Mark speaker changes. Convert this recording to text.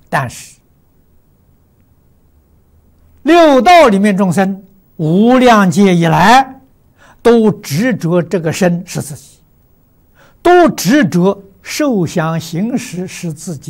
Speaker 1: 但是六道里面众生无量劫以来，都执着这个身是自己，都执着受想行识是自己